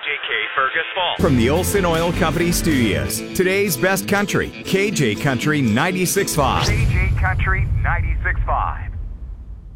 KJK Fergus Falls. From the Olson Oil Company studios, today's best country, KJ Country 96.5. KJ Country 96.5.